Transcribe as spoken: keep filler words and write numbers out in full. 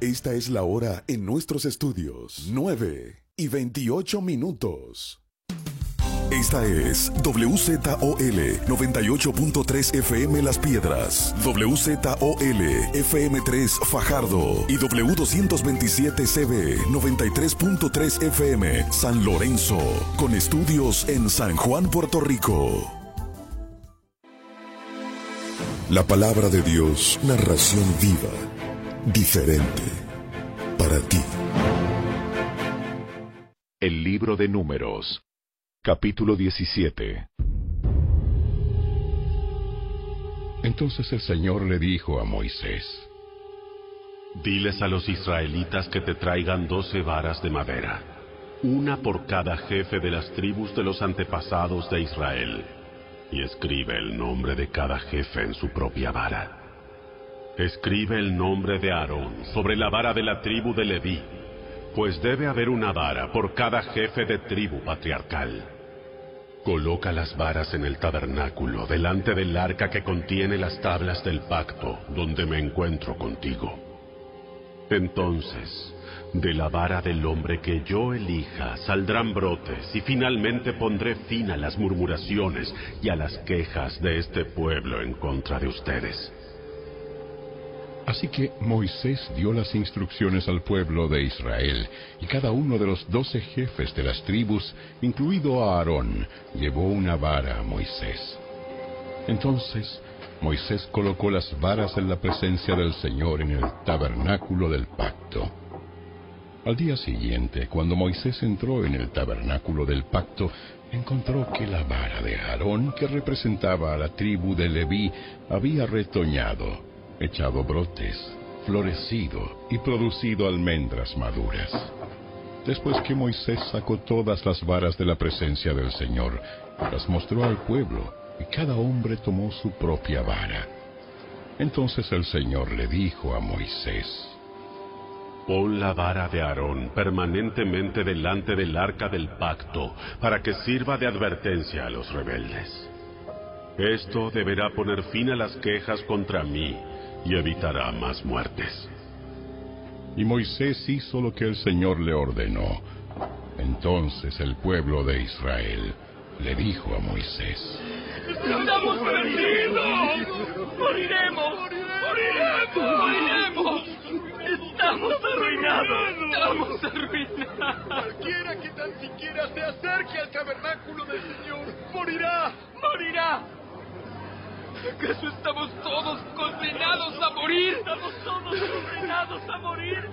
Esta es la hora en nuestros estudios. nueve y veintiocho minutos. Esta es W Z O L noventa y ocho punto tres F M Las Piedras, W Z O L F M tres Fajardo y W doscientos veintisiete C B noventa y tres punto tres F M San Lorenzo, con estudios en San Juan, Puerto Rico. La palabra de Dios, narración viva, diferente, para ti. El libro de Números, capítulo diecisiete. Entonces el Señor le dijo a Moisés: Diles a los israelitas que te traigan doce varas de madera, una por cada jefe de las tribus de los antepasados de Israel, y escribe el nombre de cada jefe en su propia vara. Escribe el nombre de Aarón sobre la vara de la tribu de Leví, pues debe haber una vara por cada jefe de tribu patriarcal. Coloca las varas en el tabernáculo, delante del arca que contiene las tablas del pacto, donde me encuentro contigo. Entonces, de la vara del hombre que yo elija saldrán brotes, y finalmente pondré fin a las murmuraciones y a las quejas de este pueblo en contra de ustedes. Así que Moisés dio las instrucciones al pueblo de Israel, y cada uno de los doce jefes de las tribus, incluido a Aarón, llevó una vara a Moisés. Entonces Moisés colocó las varas en la presencia del Señor en el tabernáculo del pacto. Al día siguiente, cuando Moisés entró en el tabernáculo del pacto, encontró que la vara de Aarón, que representaba a la tribu de Leví, había retoñado, echado brotes, florecido y producido almendras maduras. Después que Moisés sacó todas las varas de la presencia del Señor, las mostró al pueblo, y cada hombre tomó su propia vara. Entonces el Señor le dijo a Moisés: Pon la vara de Aarón permanentemente delante del arca del pacto, para que sirva de advertencia a los rebeldes. Esto deberá poner fin a las quejas contra mí y evitará más muertes. Y Moisés hizo lo que el Señor le ordenó. Entonces el pueblo de Israel le dijo a Moisés: ¡Estamos perdidos! ¡Moriremos! ¡Moriremos! ¡Moriremos! ¡Estamos arruinados! ¡Estamos arruinados! Cualquiera que tan siquiera se acerque al tabernáculo del Señor morirá. ¡Morirá! ¿Acaso estamos todos condenados a morir? ¡Estamos todos condenados a morir!